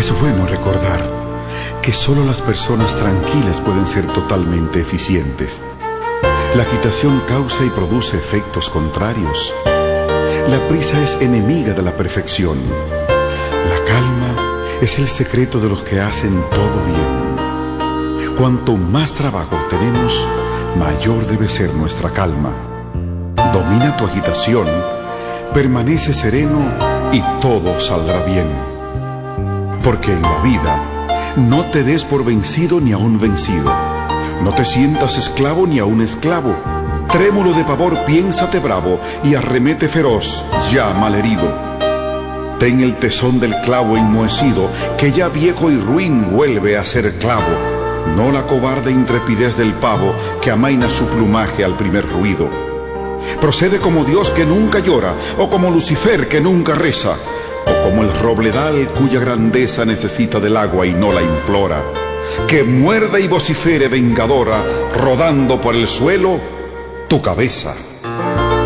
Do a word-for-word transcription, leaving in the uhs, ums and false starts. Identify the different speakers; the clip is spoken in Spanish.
Speaker 1: Es bueno recordar que solo las personas tranquilas pueden ser totalmente eficientes. La agitación causa y produce efectos contrarios. La prisa es enemiga de la perfección. La calma es el secreto de los que hacen todo bien. Cuanto más trabajo tenemos, mayor debe ser nuestra calma. Domina tu agitación, permanece sereno y todo saldrá bien. Porque en la vida no te des por vencido ni a un vencido. No te sientas esclavo ni a un esclavo. Trémulo de pavor, piénsate bravo y arremete feroz, ya malherido. Ten el tesón del clavo enmohecido, que ya viejo y ruin vuelve a ser clavo. No la cobarde intrepidez del pavo, que amaina su plumaje al primer ruido. Procede como Dios que nunca llora, o como Lucifer que nunca reza, o como el robledal cuya grandeza necesita del agua y no la implora. Que muerda y vocifere vengadora, rodando por el suelo tu cabeza.